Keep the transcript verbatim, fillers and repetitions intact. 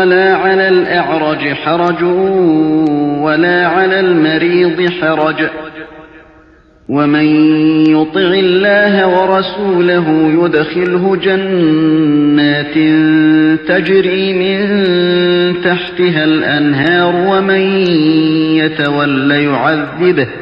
ولا على الأعرج حرج ولا على المريض حرج ومن يطع الله ورسوله يدخله جنات تجري من تحتها الأنهار ومن يتول يعذبه